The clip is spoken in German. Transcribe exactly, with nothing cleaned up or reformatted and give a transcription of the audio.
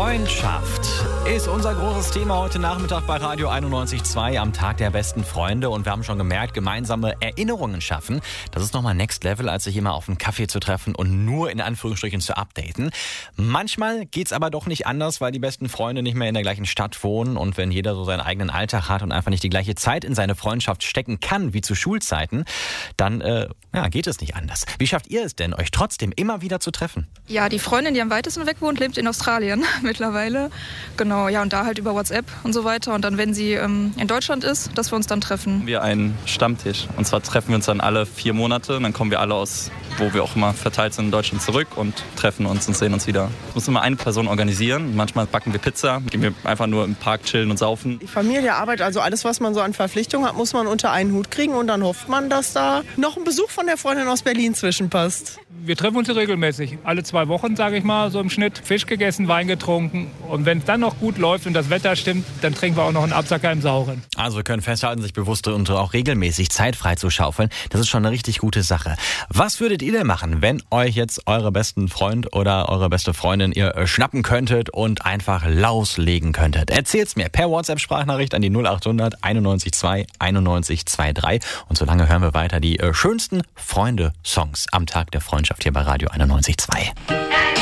Freundschaft ist unser großes Thema heute Nachmittag bei Radio einundneunzig Komma zwei am Tag der besten Freunde. Und wir haben schon gemerkt, gemeinsame Erinnerungen schaffen. Das ist nochmal Next Level, als sich immer auf einen Kaffee zu treffen und nur in Anführungsstrichen zu updaten. Manchmal geht's aber doch nicht anders, weil die besten Freunde nicht mehr in der gleichen Stadt wohnen. Und wenn jeder so seinen eigenen Alltag hat und einfach nicht die gleiche Zeit in seine Freundschaft stecken kann wie zu Schulzeiten, dann äh, ja, geht es nicht anders. Wie schafft ihr es denn, euch trotzdem immer wieder zu treffen? Ja, die Freundin, die am weitesten weg wohnt, lebt in Australien mittlerweile. Genau, ja, und da halt über WhatsApp und so weiter. Und dann, wenn sie ähm, in Deutschland ist, dass wir uns dann treffen. Wir einen Stammtisch. Und zwar treffen wir uns dann alle vier Monate. Und dann kommen wir alle aus, wo wir auch immer verteilt sind, in Deutschland zurück und treffen uns und sehen uns wieder. Es muss immer eine Person organisieren. Manchmal backen wir Pizza, gehen wir einfach nur im Park chillen und saufen. Die Familie, Arbeit, also alles, was man so an Verpflichtungen hat, muss man unter einen Hut kriegen. Und dann hofft man, dass da noch ein Besuch von der Freundin aus Berlin zwischenpasst. Wir treffen uns regelmäßig. Alle zwei Wochen, sage ich mal, so im Schnitt. Fisch gegessen, Wein getrunken. Und wenn es dann noch gut läuft und das Wetter stimmt, dann trinken wir auch noch einen Absacker im Sauren. Also wir können festhalten, sich bewusst und auch regelmäßig Zeit frei zu schaufeln. Das ist schon eine richtig gute Sache. Was würdet ihr denn machen, wenn euch jetzt eure besten Freund oder eure beste Freundin ihr schnappen könntet und einfach loslegen könntet? Erzählt's mir per WhatsApp-Sprachnachricht an die null acht hundert einundneunzig zwei einundneunzig zweiunddreißig. Und solange hören wir weiter die schönsten Freunde-Songs am Tag der Freundschaft hier bei Radio einundneunzig Komma zwei.